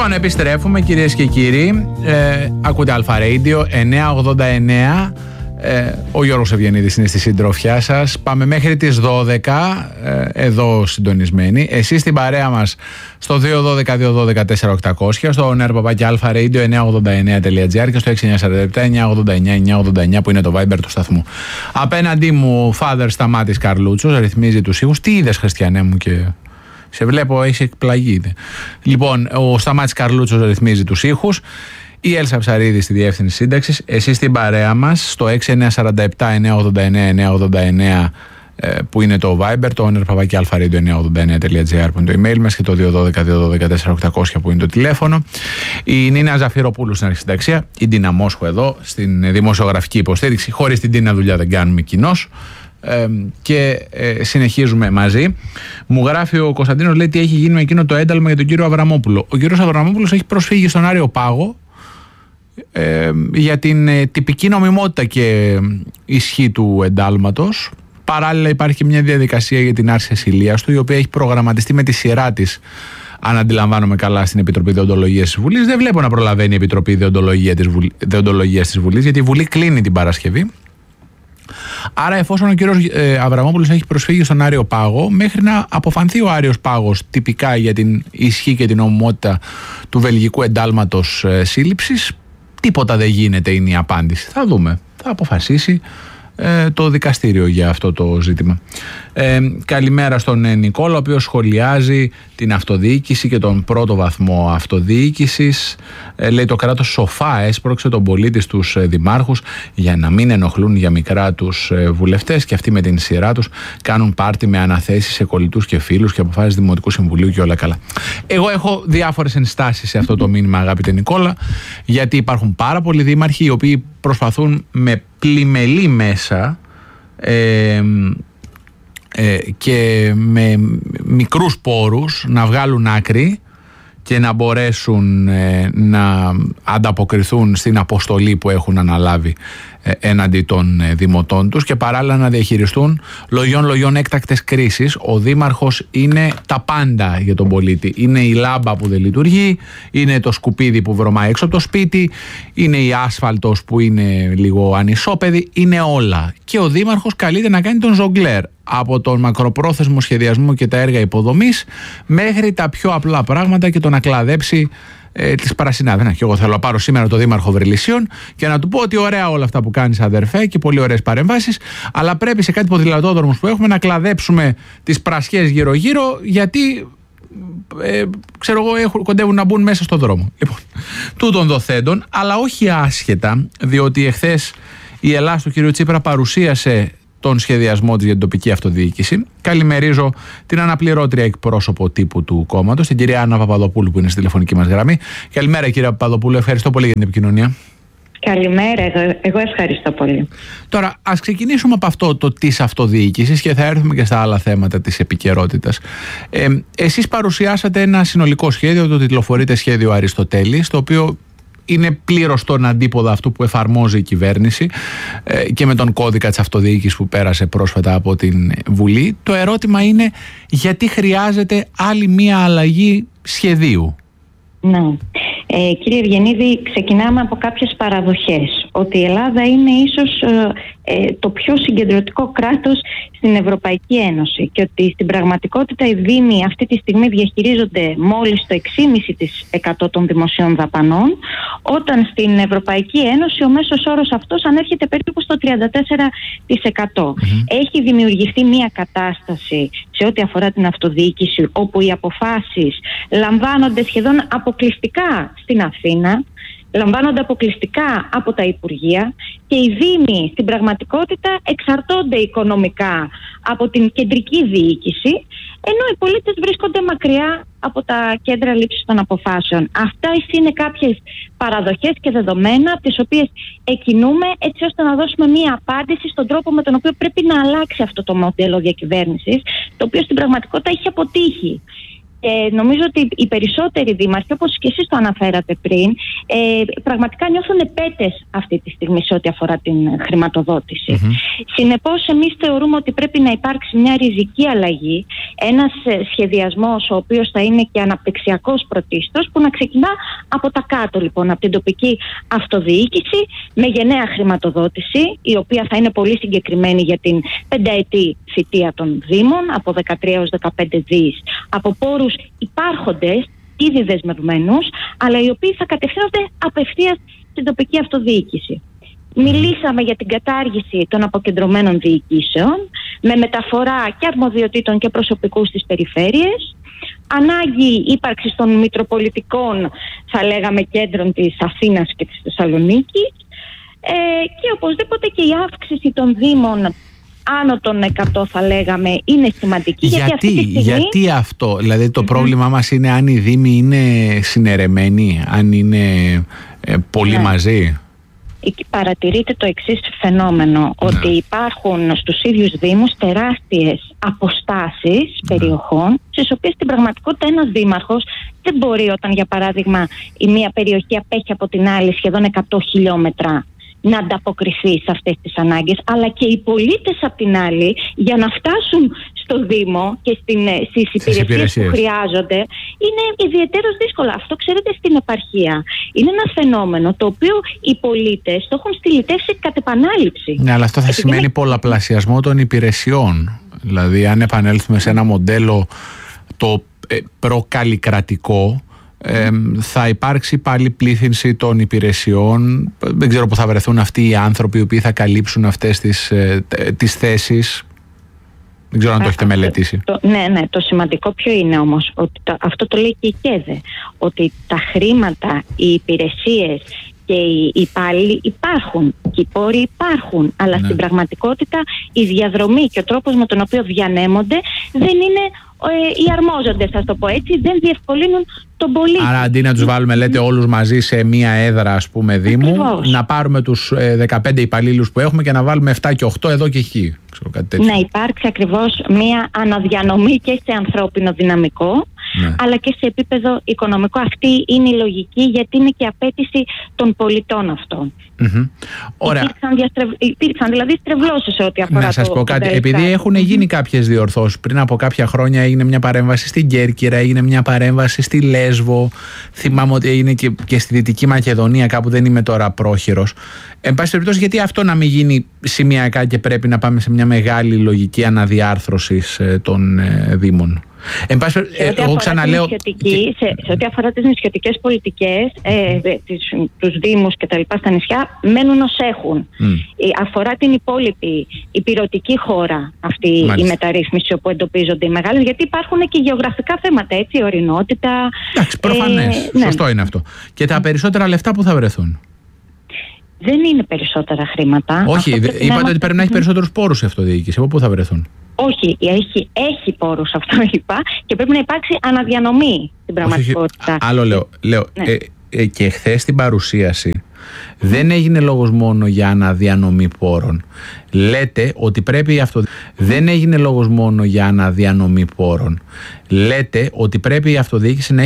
Λοιπόν, επιστρέφουμε κυρίες και κύριοι. Ακούτε Αλφα Radio 989. Ο Γιώργος Ευγενίδης είναι στη συντροφιά σας. Πάμε μέχρι τις 12 εδώ συντονισμένοι. Εσείς στην παρέα μας στο 212-212-4800, στο nerpapaki-alpha-radio989.gr και στο 6947-989-989 που είναι το Viber του σταθμού. Απέναντί μου Father Σταμάτης Καρλούτσος ρυθμίζει τους ήχους. Τι είδες, Χριστιανέ μου, και σε βλέπω έχει εκπλαγεί. Λοιπόν, ο Σταμάτης Καρλούτσος ρυθμίζει τους ήχους. Η Έλσα Ψαρίδη στη διεύθυνση σύνταξης. Εσείς στην παρέα μας στο 6947-989-989 που είναι το Viber, το nerpapaki-alpha-radio989.gr που είναι το email μας και το 212-212-4800 που είναι το τηλέφωνο. Η Νίνα Ζαφυροπούλου στην αρχισυνταξία, η Ντίνα Μόσχου εδώ στην δημοσιογραφική υποστήριξη. Χωρίς την Ντίνα δουλειά δεν κάνουμε κοινώς. Και συνεχίζουμε μαζί. Μου γράφει ο Κωνσταντίνος, λέει, τι έχει γίνει με εκείνο το ένταλμα για τον κύριο Αβραμόπουλο. Ο κύριος Αβραμόπουλος έχει προσφύγει στον Άριο Πάγο για την τυπική νομιμότητα και ισχύ του εντάλματος. Παράλληλα υπάρχει και μια διαδικασία για την άρση ασυλίας του, η οποία έχει προγραμματιστεί με τη σειρά της, αν αντιλαμβάνομαι καλά, στην Επιτροπή Δεοντολογίας της Βουλής. Δεν βλέπω να προλαβαίνει η Επιτροπή Δεοντολογίας της Βουλής, γιατί η Βουλή κλείνει την Παρασκευή. Άρα, εφόσον ο κύριος Αβραμόπουλος έχει προσφύγει στον Άριο Πάγο, μέχρι να αποφανθεί ο Άριος Πάγος τυπικά για την ισχύ και την νομιμότητα του βελγικού εντάλματος σύλληψης, τίποτα δεν γίνεται, είναι η απάντηση. Θα δούμε. Θα αποφασίσει το δικαστήριο για αυτό το ζήτημα. Καλημέρα στον Νικόλα, ο οποίος σχολιάζει την αυτοδιοίκηση και τον πρώτο βαθμό αυτοδιοίκησης. Λέει, το κράτος σοφά έσπρωξε τον πολίτη στους δημάρχους για να μην ενοχλούν για μικρά τους βουλευτές, και αυτοί με την σειρά τους κάνουν πάρτι με αναθέσεις σε κολλητούς και φίλους και αποφάσεις Δημοτικού Συμβουλίου και όλα καλά. Εγώ έχω διάφορες ενστάσεις σε αυτό το μήνυμα, αγαπητέ Νικόλα, γιατί υπάρχουν πάρα πολλοί δήμαρχοι οι οποίοι προσπαθούν με πλημελή μέσα και με μικρούς πόρους να βγάλουν άκρη και να μπορέσουν να ανταποκριθούν στην αποστολή που έχουν αναλάβει έναντι των δημοτών τους, και παράλληλα να διαχειριστούν λογιών έκτακτες κρίσεις. Ο δήμαρχος είναι τα πάντα για τον πολίτη. Είναι η λάμπα που δεν λειτουργεί, είναι το σκουπίδι που βρωμάει έξω από το σπίτι, είναι η άσφαλτος που είναι λίγο ανισόπεδη, είναι όλα. Και ο δήμαρχος καλείται να κάνει τον ζογκλέρ από τον μακροπρόθεσμο σχεδιασμό και τα έργα υποδομής μέχρι τα πιο απλά πράγματα και το να κλαδέψει της Παρασινάδας. Και εγώ θέλω να πάρω σήμερα το Δήμαρχο Βρυλισσίων και να του πω ότι ωραία όλα αυτά που κάνεις, αδερφέ, και πολύ ωραίες παρεμβάσεις, αλλά πρέπει σε κάτι ποδηλατόδρομους που έχουμε να κλαδέψουμε τις πρασιές γύρω-γύρω, γιατί ξέρω εγώ κοντεύουν να μπουν μέσα στο δρόμο. Λοιπόν, τούτων δοθέντων, αλλά όχι άσχετα, διότι εχθές η Ελλάδα του κ. Τσίπρα παρουσίασε τον σχεδιασμό της για την τοπική αυτοδιοίκηση. Καλημερίζω την αναπληρώτρια εκπρόσωπο τύπου του κόμματος, την κυρία Άννα Παπαδοπούλου, που είναι στη τηλεφωνική μας γραμμή. Καλημέρα, κυρία Παπαδοπούλου, ευχαριστώ πολύ για την επικοινωνία. Καλημέρα, εγώ ευχαριστώ πολύ. Τώρα, ας ξεκινήσουμε από αυτό το της αυτοδιοίκησης και θα έρθουμε και στα άλλα θέματα της επικαιρότητας. Εσείς παρουσιάσατε ένα συνολικό σχέδιο, το τιτλοφορείτε σχέδιο Αριστοτέλη, το οποίο είναι πλήρως τον αντίποδα αυτού που εφαρμόζει η κυβέρνηση και με τον κώδικα της αυτοδιοίκησης που πέρασε πρόσφατα από την Βουλή. Το ερώτημα είναι, γιατί χρειάζεται άλλη μία αλλαγή σχεδίου? Ναι. Κύριε Ευγενίδη, ξεκινάμε από κάποιες παραδοχές. Ότι η Ελλάδα είναι ίσως το πιο συγκεντρωτικό κράτος στην Ευρωπαϊκή Ένωση και ότι στην πραγματικότητα οι Δήμοι αυτή τη στιγμή διαχειρίζονται μόλις το 6,5% των δημοσίων δαπανών, όταν στην Ευρωπαϊκή Ένωση ο μέσος όρος αυτός ανέρχεται περίπου στο 34%. Έχει δημιουργηθεί μια κατάσταση σε ό,τι αφορά την αυτοδιοίκηση, όπου οι αποφάσεις λαμβάνονται σχεδόν αποκλειστικά στην Αθήνα, λαμβάνονται αποκλειστικά από τα Υπουργεία, και οι Δήμοι στην πραγματικότητα εξαρτώνται οικονομικά από την κεντρική διοίκηση, ενώ οι πολίτες βρίσκονται μακριά από τα κέντρα λήψης των αποφάσεων. Αυτά είναι κάποιες παραδοχές και δεδομένα, από τις οποίες εκκινούμε έτσι ώστε να δώσουμε μία απάντηση στον τρόπο με τον οποίο πρέπει να αλλάξει αυτό το μοντέλο διακυβέρνησης, το οποίο στην πραγματικότητα έχει αποτύχει. Νομίζω ότι οι περισσότεροι δήμαρχοι, όπως και εσείς το αναφέρατε πριν, πραγματικά νιώθουν πέτες αυτή τη στιγμή σε ό,τι αφορά την χρηματοδότηση. Συνεπώς, εμείς θεωρούμε ότι πρέπει να υπάρξει μια ριζική αλλαγή, ένας σχεδιασμός ο οποίος θα είναι και αναπτυξιακός πρωτίστως, που να ξεκινά από τα κάτω, λοιπόν, από την τοπική αυτοδιοίκηση, με γενναία χρηματοδότηση, η οποία θα είναι πολύ συγκεκριμένη για την 5ετή θητεία των Δήμων, από 13 έως 15 δις, από πόρους υπάρχοντες, ήδη δεσμευμένους, αλλά οι οποίοι θα κατευθύνονται απευθείας στην τοπική αυτοδιοίκηση. Μιλήσαμε για την κατάργηση των αποκεντρωμένων διοικήσεων, με μεταφορά και αρμοδιοτήτων και προσωπικού στις περιφέρειες, ανάγκη ύπαρξης των μητροπολιτικών, θα λέγαμε, κέντρων της Αθήνας και της Θεσσαλονίκης, και οπωσδήποτε και η αύξηση των Δήμων άνω των 100, θα λέγαμε, είναι σημαντική. Γιατί αυτό, δηλαδή το πρόβλημά μας είναι αν οι Δήμοι είναι συνερεμένοι, αν είναι πολύ μαζί. Παρατηρείται το εξής φαινόμενο, ότι υπάρχουν στους ίδιους Δήμους τεράστιες αποστάσεις περιοχών, στις οποίες στην πραγματικότητα ένας δήμαρχος δεν μπορεί, όταν για παράδειγμα η μία περιοχή απέχει από την άλλη σχεδόν 100 χιλιόμετρα, να ανταποκριθεί σε αυτές τις ανάγκες, αλλά και οι πολίτες απ' την άλλη, για να φτάσουν στο Δήμο και στις υπηρεσίες που χρειάζονται, είναι ιδιαιτέρως δύσκολα. Αυτό, ξέρετε, στην επαρχία είναι ένα φαινόμενο το οποίο οι πολίτες το έχουν στυλιτεύσει κατ' επανάληψη. Ναι, αλλά αυτό θα σημαίνει πολλαπλασιασμό των υπηρεσιών. Δηλαδή, αν επανέλθουμε σε ένα μοντέλο το προκαλλικρατικό, θα υπάρξει πάλι πλήθυνση των υπηρεσιών. Δεν ξέρω πού θα βρεθούν αυτοί οι άνθρωποι οι οποίοι θα καλύψουν αυτές τις θέσεις. Δεν ξέρω αν το έχετε μελετήσει. Ναι, το σημαντικό ποιο είναι όμως, ότι αυτό το λέει και η ΚΕΔΕ, ότι τα χρήματα, οι υπηρεσίες και οι υπάλληλοι υπάρχουν και οι πόροι υπάρχουν, αλλά στην πραγματικότητα η διαδρομή και ο τρόπος με τον οποίο διανέμονται δεν είναι οι αρμόζοντες, θα το πω έτσι, δεν διευκολύνουν τον πολίτη. Άρα, αντί να τους βάλουμε, λέτε, όλους μαζί σε μία έδρα, ας πούμε, Δήμου, να πάρουμε τους 15 υπαλλήλους που έχουμε και να βάλουμε 7 και 8 εδώ και εκεί. Να υπάρξει ακριβώς μία αναδιανομή και σε ανθρώπινο δυναμικό, αλλά και σε επίπεδο οικονομικό. Αυτή είναι η λογική, γιατί είναι και απέτηση των πολιτών αυτών. Ωραία. Υπήρξαν δηλαδή στρεβλώσεις σε ό,τι αφορά. Να σας πω κάτι. Επειδή έχουν γίνει κάποιες διορθώσεις, πριν από κάποια χρόνια έγινε μια παρέμβαση στην Κέρκυρα, έγινε μια παρέμβαση στη Λέσβο. Θυμάμαι ότι έγινε και στη Δυτική Μακεδονία, κάπου, δεν είμαι τώρα πρόχειρος. Εν πάση περιπτώσει, γιατί αυτό να μην γίνει σημειακά και πρέπει να πάμε σε μια μεγάλη λογική αναδιάρθρωσης των Δήμων? Εγώ ξαναλέω. Σε ό,τι αφορά τις νησιωτικές πολιτικές, τους Δήμους και τα λοιπά στα νησιά, μένουν ως έχουν. Αφορά την υπόλοιπη ηπειρωτική χώρα αυτή η μεταρρύθμιση, όπου εντοπίζονται οι μεγάλες, γιατί υπάρχουν και γεωγραφικά θέματα, έτσι, ορεινότητα. Εντάξει, προφανές. Σωστό είναι αυτό. Και τα περισσότερα λεφτά που θα βρεθούν? Δεν είναι περισσότερα χρήματα. Όχι, είπατε ότι πρέπει να έχει περισσότερους πόρους η αυτοδιοίκηση. Από πού θα βρεθούν? Όχι, έχει πόρους, αυτό είπα, και πρέπει να υπάρξει αναδιανομή στην πραγματικότητα. Άλλο λέω. Και χθες στην παρουσίαση δεν έγινε λόγος μόνο για αναδιανομή πόρων. Λέτε ότι πρέπει η αυτοδιοίκηση. Δεν έγινε λόγος μόνο για αναδιανομή πόρων. Λέτε ότι πρέπει η αυτοδιοίκηση να